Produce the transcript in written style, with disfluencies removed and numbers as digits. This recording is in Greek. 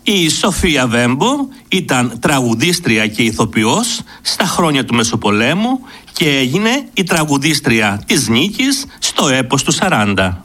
Η Σοφία Βέμπο ήταν τραγουδίστρια και ηθοποιός στα χρόνια του Μεσοπολέμου και έγινε η τραγουδίστρια της νίκης στο έπος του 40.